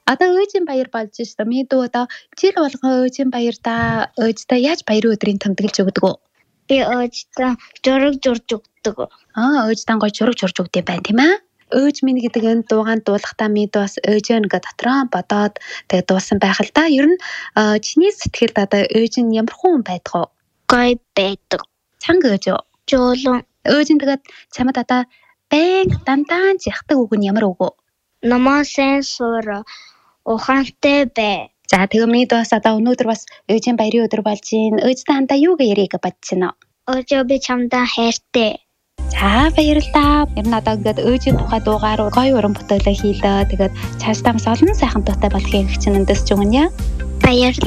Одоо өөжийн баяр болж шүү дээ. Мэдүү одоо жил болгон өөжийн баярдаа өөждөө яаж баярын өдрийг тэмдэглэж өгдөг үү? Би өөждөө зураг зурж өгдөг. Өөждөө гоё зураг зурж өгдөг байх тийм ээ. Өөж минь гэдэг энэ дуугаанд дуулахдаа мэдүү бас өөжөө ингээ дотроо бодоод тэгээ дуусан байх л да. Ер нь чиний сэтгэлд одоо өөж нь ямар хүн байдаг вэ? Гоё байдаг. Чанга өөж үү? Жуулан. Өөж нь тэгээд чамд одоо бэнг дандаа яхдаг үг нь ямар үг вэ? Намаа сайн суура. Ухаантай бай. За тэгээ мэдүү бас одоо өнөөдөр бас өөжийн баярын өдөр болж байна. Өөжтэй хамтаа юу гэрээ гэж бодож байна уу? Өөжөө би чамдаа хайртай. За баярлалаа. Ер нь одоо ингээд өөжийн тухай дуугаар гоё уран бүтээлээ хийлээ. Тэгээд цаашдаа бас олон сайхан дуутай болохыг хичнээн дэсч өгнө яа. Баярлалаа.